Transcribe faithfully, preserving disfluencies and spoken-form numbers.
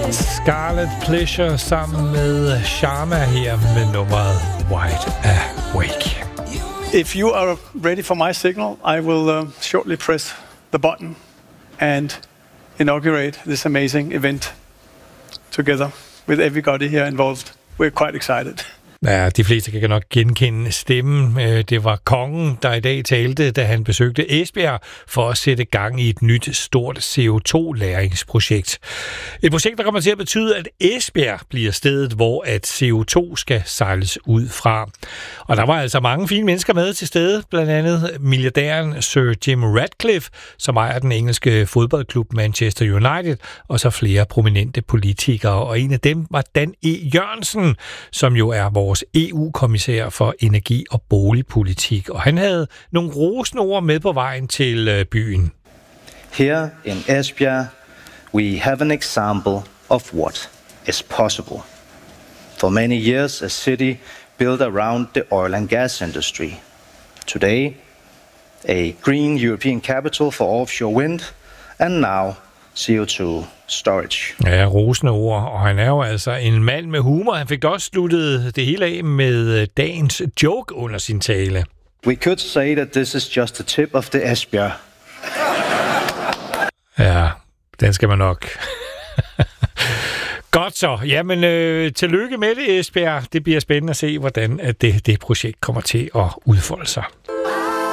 Scarlet Pleasure sammen med Sharma her med nummeret Wide Awake. If you are ready for my signal, I will uh, shortly press the button and inaugurate this amazing event together with everybody here involved. We're quite excited. Ja, de fleste kan nok genkende stemmen. Det var kongen, der i dag talte, da han besøgte Esbjerg for at sætte gang i et nyt stort C O to lagringsprojekt. Et projekt, der kommer til at betyde, at Esbjerg bliver stedet, hvor at C O to skal sejles ud fra. Og der var altså mange fine mennesker med til stede, blandt andet milliardæren Sir Jim Ratcliffe, som ejer den engelske fodboldklub Manchester United, og så flere prominente politikere. Og en af dem var Dan E. Jørgensen, som jo er vores vores E U-kommissær for energi- og boligpolitik, og han havde nogle rosende ord med på vejen til byen. Here in Esbjerg, we have an example of what is possible. For many years, a city built around the oil and gas industry. Today, a green European capital for offshore wind, and now C O to storage. Ja, rosende ord, og han er jo altså en mand med humor. Han fik også sluttet det hele af med dagens joke under sin tale. We could say that this is just the tip of the Esbjerg. Ja, den skal man nok. Godt så. Jamen, øh, tillykke med det, Esbjerg. Det bliver spændende at se, hvordan at det, det projekt kommer til at udfolde sig.